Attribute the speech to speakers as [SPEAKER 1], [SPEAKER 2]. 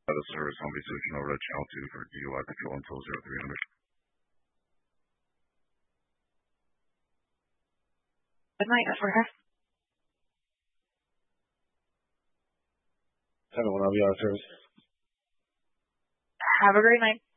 [SPEAKER 1] the service. I'll be switching over to channel 2 for DUI control until 0300.
[SPEAKER 2] Good night, Africa.
[SPEAKER 3] 7-1, I'll be out of service.
[SPEAKER 2] Have a great night.